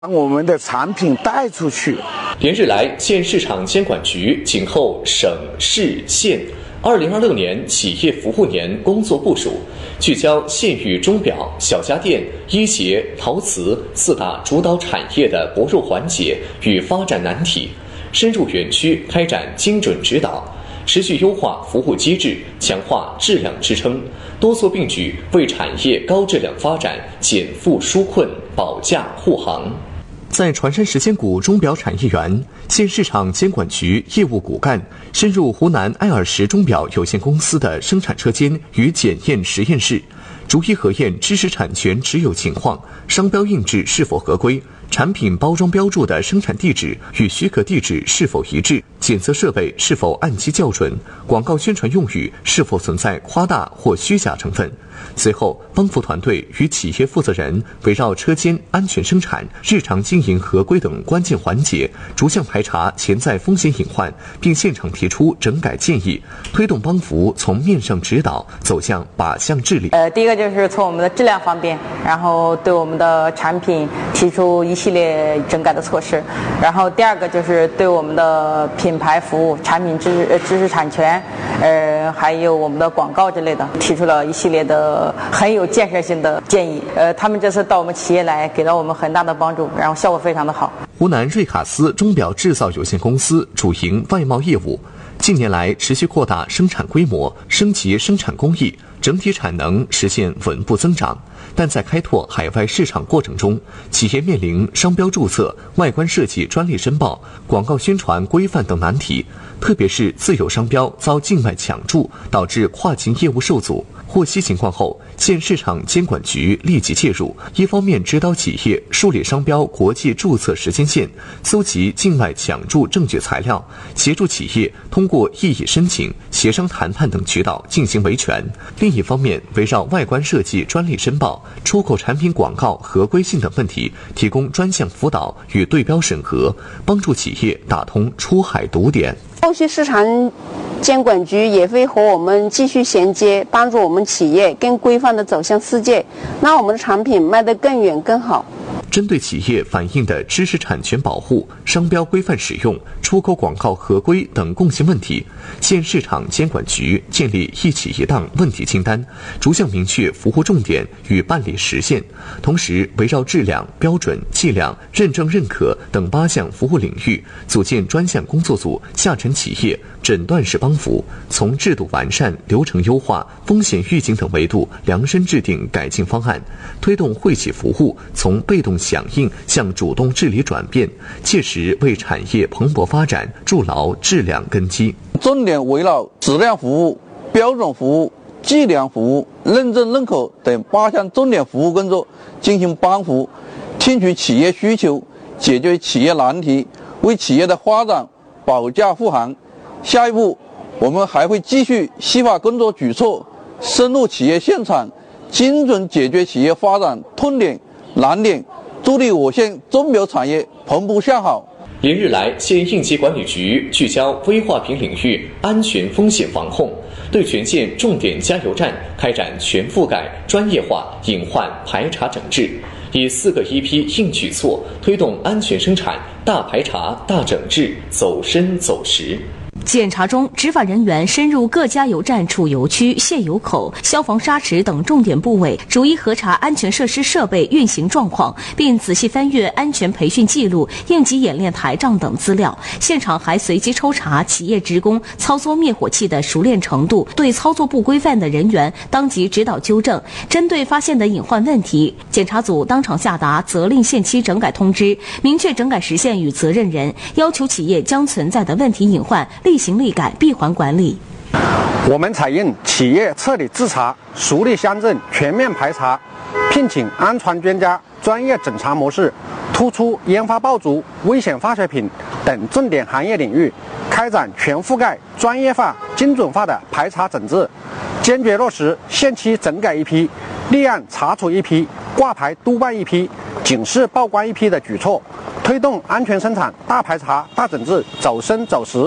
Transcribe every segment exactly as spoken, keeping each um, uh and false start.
把我们的产品带出去。 连日来，县市场监管局紧扣省市县二零二六年企业服务年工作部署，聚焦县域钟表、小家电、医协、陶瓷四大主导产业的薄弱环节与发展难题，深入园区开展精准指导，持续优化服务机制，强化质量支撑，多措并举为产业高质量发展减负纾困、保价护航。在船山时间谷钟表产业园，县市场监管局业务骨干深入湖南爱尔时钟表有限公司的生产车间与检验实验室，逐一核验知识产权持有情况，商标印制是否合规，产品包装标注的生产地址与许可地址是否一致，检测设备是否按期校准，广告宣传用语是否存在夸大或虚假成分。随后，帮扶团队与企业负责人围绕车间安全生产、日常经营合规等关键环节，逐项排查潜在风险隐患，并现场提出整改建议，推动帮扶从面上指导走向靶向治理。 呃，第一个就是从我们的质量方面，然后对我们的产品提出一系列整改的措施，然后第二个就是对我们的品牌服务、产品知识知识产权，呃，还有我们的广告之类的，提出了一系列的很有建设性的建议。呃，他们这次到我们企业来，给了我们很大的帮助，然后效果非常的好。 湖南瑞卡斯钟表制造有限公司主营外贸业务，近年来持续扩大生产规模，升级生产工艺，整体产能实现稳步增长。但在开拓海外市场过程中，企业面临商标注册、外观设计专利申报、广告宣传规范等难题，特别是自有商标遭境外抢注，导致跨境业务受阻。获悉情况后，县市场监管局立即介入，一方面指导企业梳理商标国际注册时间线，搜集境外抢注证据材料，协助企业通过异议申请、协商谈判等渠道进行维权；另一方面，围绕外观设计专利申报、出口产品广告合规性等问题，提供专项辅导与对标审核，帮助企业打通出海堵点。 后续市场监管局也会和我们继续衔接，帮助我们企业更规范地走向世界，让我们的产品卖得更远更好。 针对企业反映的知识产权保护、商标规范使用、出口广告合规等共性问题，县市场监管局建立一起一档问题清单，逐项明确服务重点与办理时限，同时围绕质量、标准、计量、认证认可等八项服务领域，组建专项工作组，下沉企业，诊断式帮扶，从制度完善、流程优化、风险预警等维度量身制定改进方案，推动惠企服务从被动响应向主动治理转变，切实为产业蓬勃发展筑牢质量根基。 重点围绕质量服务、标准服务、计量服务、认证认可等八项重点服务工作进行帮扶，听取企业需求，解决企业难题，为企业的发展保驾护航。下一步，我们还会继续细化工作举措，深入企业现场，精准解决企业发展痛点、难点，助力我县钟表产业蓬勃向好。 连日来，县应急管理局聚焦危化品领域安全风险防控，对全县重点加油站开展全覆盖、专业化隐患排查整治，以四个一批硬举措推动安全生产大排查、大整治走深走实。 检查中，执法人员深入各加油站储油区、泄油口、消防沙池等重点部位，逐一核查安全设施设备运行状况，并仔细翻阅安全培训记录、应急演练台账等资料。现场还随机抽查企业职工操作灭火器的熟练程度，对操作不规范的人员当即指导纠正。针对发现的隐患问题，检查组当场下达责令限期整改通知，明确整改时限与责任人，要求企业将存在的问题隐患立行立改，闭环管理。 我们采用企业彻底自查、熟立乡镇全面排查，聘请安全专家专业诊查模式，突出烟花爆竹、危险化学品等重点行业领域，开展全覆盖、专业化、精准化的排查整治，坚决落实限期整改一批、立案查处一批、挂牌督办一批、警示报关一批的举措，推动安全生产大排查、大整治走深走实，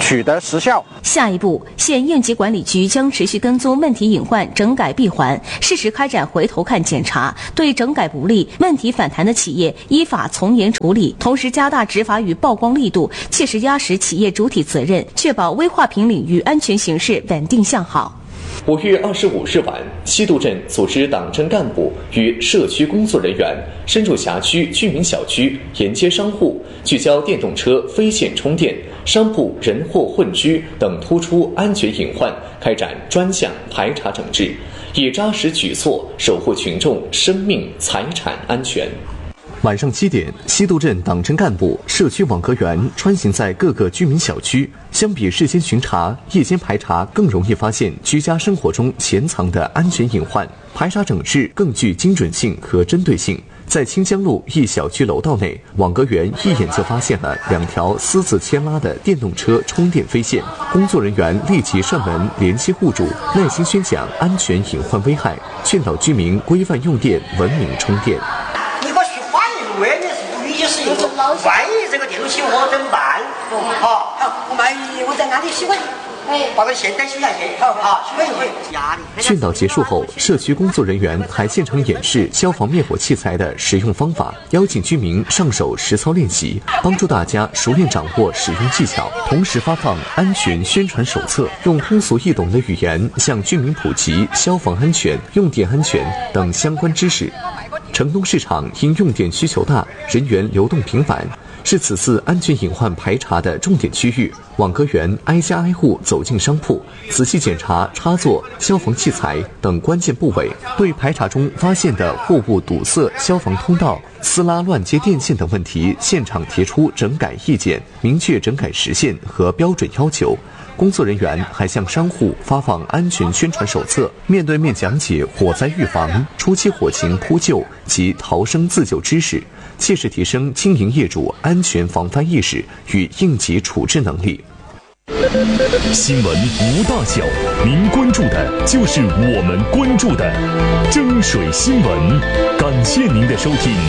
取得实效。 下一步，县应急管理局将持续跟踪问题隐患整改闭环，适时开展回头看检查，对整改不力、问题反弹的企业依法从严处理，同时加大执法与曝光力度，切实压实企业主体责任，确保危化品领域安全形势稳定向好。 五月二十五日晚，西渡镇组织党政干部与社区工作人员深入辖区居民小区，沿街商户，聚焦电动车非线充电、商铺人货混居等突出安全隐患，开展专项排查整治，以扎实举措守护群众生命财产安全。晚上七点，西渡镇党政干部、社区网格员穿行在各个居民小区。相比事先巡查，夜间排查更容易发现居家生活中潜藏的安全隐患，排查整治更具精准性和针对性。在清江路一小区楼道内，网格员一眼就发现了两条私自牵拉的电动车充电飞线，工作人员立即上门联系户主，耐心宣讲安全隐患危害，劝导居民规范用电、文明充电。 万一是不允许使用，万一这个电动起火怎么办？好，好，万一我在哪里熄火，哎，把个线带取下去，好，好，熄火一会压力。 劝导结束后，社区工作人员还现场演示消防灭火器材的使用方法，邀请居民上手实操练习，帮助大家熟练掌握使用技巧。同时发放安全宣传手册，用通俗易懂的语言向居民普及消防安全、用电安全等相关知识。城东市场因用电需求大，人员流动频繁，是此次安全隐患排查的重点区域。网格员挨家挨户走进商铺，仔细检查插座、消防器材等关键部位，对排查中发现的货物堵塞消防通道、撕拉乱接电线等问题，现场提出整改意见，明确整改时限和标准要求。工作人员还向商户发放安全宣传手册，面对面讲解火灾预防、初期火情扑救及逃生自救知识，切实提升经营业主安全防范意识与应急处置能力。 新闻无大小，您关注的就是我们关注的蒸水新闻。感谢您的收听。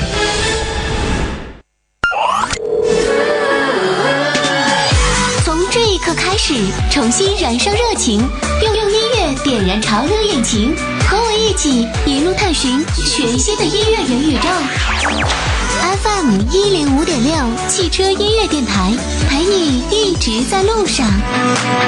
开始重新燃烧热情，用用音乐点燃潮流引擎，和我一起一路探寻全新的音乐元宇宙。F M 一零五点六汽车音乐电台，陪你一直在路上。